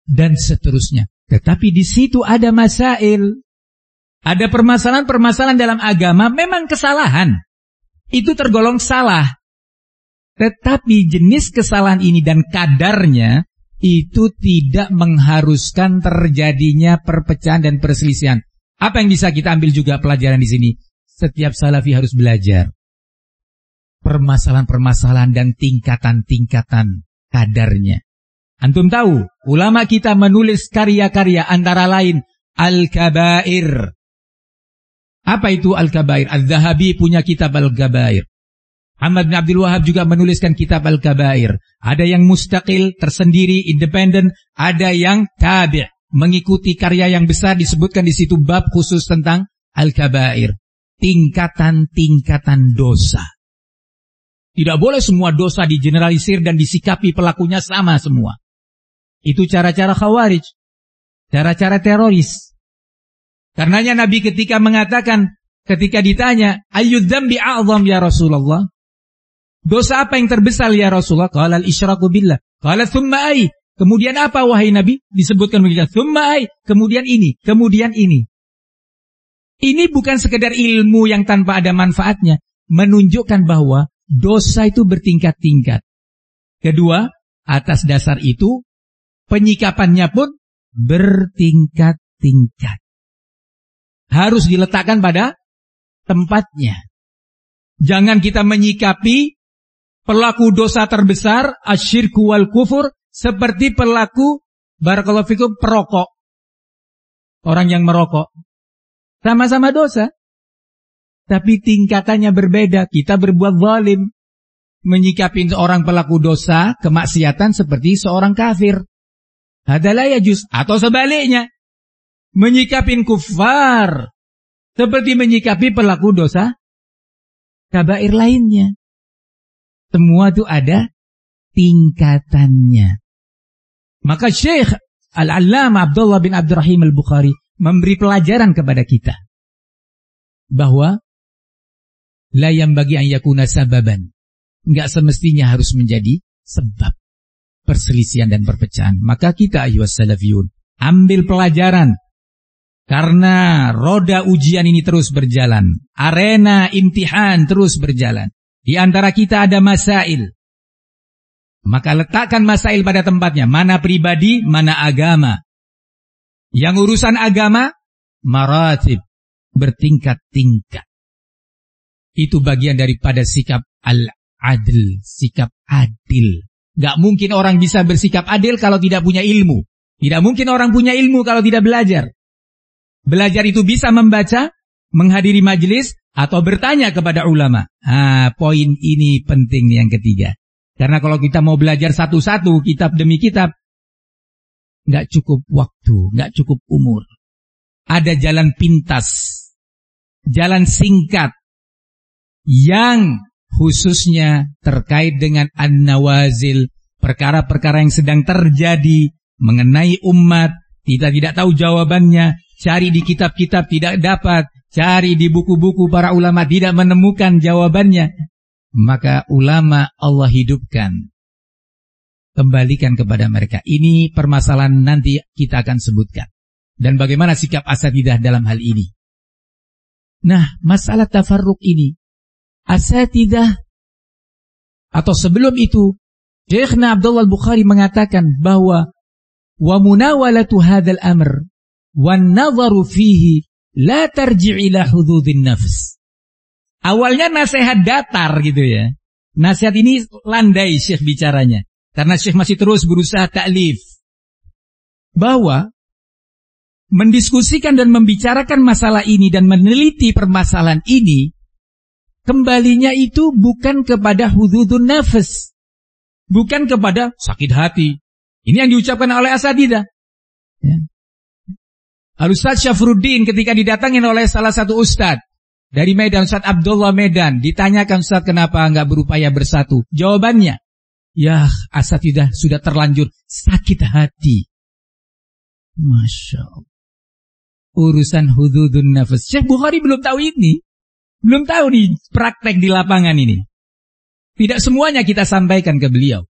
dan seterusnya. Tetapi di situ ada masail. Ada permasalahan-permasalahan dalam agama, memang kesalahan. Itu tergolong salah. Tetapi jenis kesalahan ini dan kadarnya itu tidak mengharuskan terjadinya perpecahan dan perselisihan. Apa yang bisa kita ambil juga pelajaran di sini? Setiap salafi harus belajar permasalahan-permasalahan dan tingkatan-tingkatan kadarnya. Antum tahu, ulama kita menulis karya-karya antara lain Al-Kabair. Apa itu Al-Kabair? Al-Zahabi punya kitab Al-Kabair. Ahmad bin Abdul Wahab juga menuliskan kitab Al-Kabair. Ada yang mustaqil, tersendiri, independen. Ada yang tabi', mengikuti karya yang besar, disebutkan di situ bab khusus tentang Al-Kabair. Tingkatan-tingkatan dosa. Tidak boleh semua dosa digeneralisir dan disikapi pelakunya sama semua. Itu cara-cara khawarij. Cara-cara teroris. Karenanya Nabi ketika mengatakan, ketika ditanya, ayyud dzambi a'zam ya Rasulullah? Dosa apa yang terbesar ya Rasulullah? Qala al-isyraku billah. Qala thumma ay. Kemudian apa wahai Nabi? Disebutkan begitu. Thumma ay. Kemudian ini. Kemudian ini. Ini bukan sekedar ilmu yang tanpa ada manfaatnya. Menunjukkan bahwa dosa itu bertingkat-tingkat. Kedua, atas dasar itu, penyikapannya pun bertingkat-tingkat. Harus diletakkan pada tempatnya. Jangan kita menyikapi pelaku dosa terbesar, asyirku wal kufur, seperti pelaku, barakallahu fikum, perokok. Orang yang merokok. Sama-sama dosa. Tapi tingkatannya berbeda. Kita berbuat zalim. Menyikapi seorang pelaku dosa, kemaksiatan seperti seorang kafir. Hadalah yajuz. Atau sebaliknya. Menyikapi kufar. Seperti menyikapi pelaku dosa kabair lainnya. Semua itu ada tingkatannya. Maka Syekh Al-Allamah Abdullah bin Abdurrahim Al-Bukhari memberi pelajaran kepada kita. Bahwa la yanbaghi an yakuna sababan. Enggak semestinya harus menjadi sebab perselisihan dan perpecahan. Maka kita ayyuhas salafiyun, ambil pelajaran. Karena roda ujian ini terus berjalan. Arena imtihan terus berjalan. Di antara kita ada masail. Maka letakkan masail pada tempatnya. Mana pribadi, mana agama. Yang urusan agama, maratib. Bertingkat-tingkat. Itu bagian daripada sikap al-adl. Sikap adil. Gak mungkin orang bisa bersikap adil kalau tidak punya ilmu. Tidak mungkin orang punya ilmu kalau tidak belajar. Belajar itu bisa membaca, menghadiri majelis, atau bertanya kepada ulama. Poin ini penting yang ketiga. Karena kalau kita mau belajar satu-satu, kitab demi kitab, nggak cukup waktu, nggak cukup umur. Ada jalan pintas, jalan singkat, yang khususnya terkait dengan an-nawazil, perkara-perkara yang sedang terjadi, mengenai umat, kita tidak tahu jawabannya. Cari di kitab-kitab tidak dapat. Cari di buku-buku para ulama tidak menemukan jawabannya. Maka ulama Allah hidupkan. Kembalikan kepada mereka. Ini permasalahan nanti kita akan sebutkan. Dan bagaimana sikap asatidzah dalam hal ini. Nah, masalah tafarruq ini. Asatidzah. Atau sebelum itu, Syekhna Abdullah Al-Bukhari mengatakan bahwa wa munawalatu hadzal amr wan nadharu fihi la tarji' ila hududin nafs. Awalnya nasihat datar gitu ya. Nasihat ini landai Syekh bicaranya. Karena Syekh masih terus berusaha ta'lif. Bahwa mendiskusikan dan membicarakan masalah ini dan meneliti permasalahan ini, kembalinya itu bukan kepada hududun nafs. Bukan kepada sakit hati. Ini yang diucapkan oleh asatidzah. Ya. Al-Ustadz Syafruddin ketika didatangin oleh salah satu ustadz dari Medan, Ustadz Abdullah Medan, ditanyakan, Ustadz kenapa enggak berupaya bersatu? Jawabannya, ya asatidzah sudah terlanjur sakit hati. Masya Allah. Urusan hududun nafas. Syekh Bukhari belum tahu ini. Belum tahu nih praktek di lapangan ini. Tidak semuanya kita sampaikan ke beliau.